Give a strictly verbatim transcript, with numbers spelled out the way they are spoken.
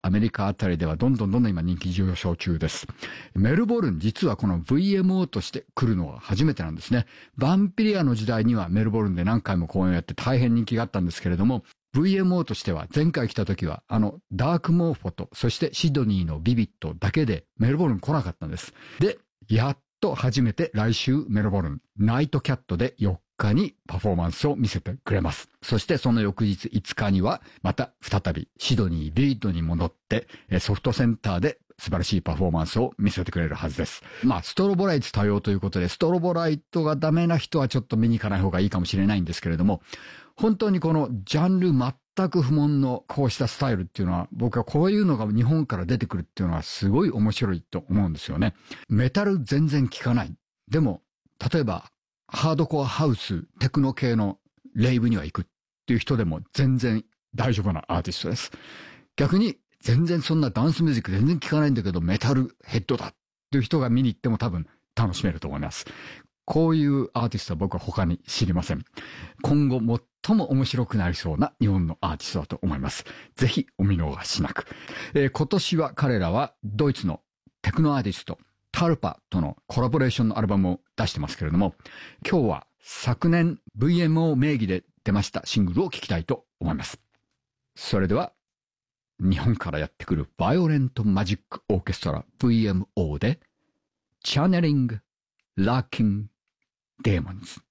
アメリカあたりではどんどんどんどん今人気上昇中です。メルボルン、実はこの ブイエムオー として来るのは初めてなんですね。バンピリアの時代にはメルボルンで何回も公演をやって大変人気があったんですけれども、ブイエムオー としては前回来た時はあのダークモーフォとそしてシドニーのビビットだけでメルボルン来なかったんです。で、やっと初めて来週メルボルンナイトキャットでよっかにパフォーマンスを見せてくれます。そしてその翌日いつかにはまた再びシドニービビットに戻ってソフトセンターで素晴らしいパフォーマンスを見せてくれるはずです。まあストロボライト多用ということで、ストロボライトがダメな人はちょっと見に行かない方がいいかもしれないんですけれども、本当にこのジャンル全く不問のこうしたスタイルっていうのは、僕はこういうのが日本から出てくるっていうのはすごい面白いと思うんですよね。メタル全然聞かない。でも例えばハードコアハウス、テクノ系のレイブには行くっていう人でも全然大丈夫なアーティストです。逆に全然そんなダンスミュージック全然聞かないんだけどメタルヘッドだっていう人が見に行っても多分楽しめると思います。こういうアーティストは僕は他に知りません。今後最も面白くなりそうな日本のアーティストだと思います。ぜひお見逃しなく。えー、今年は彼らはドイツのテクノアーティストタルパとのコラボレーションのアルバムを出してますけれども、今日は昨年 ブイエムオー 名義で出ましたシングルを聴きたいと思います。それでは日本からやってくるバイオレントマジックオーケストラ ブイエムオー で Channeling Lacking Demons